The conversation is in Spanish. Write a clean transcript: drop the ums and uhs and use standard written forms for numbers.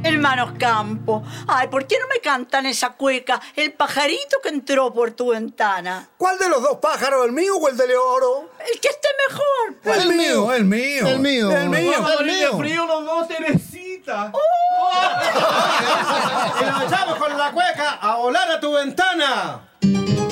Hermanos Campo, ay, ¿por qué no me cantan esa cueca? El pajarito que entró por tu ventana. ¿Cuál de los dos pájaros, el mío o el de Leoro? El que esté mejor. Pues. El mío. El mío. Vamos a morir de mío. frío los dos, Teresita. Y nos echamos con la cueca a volar a tu ventana.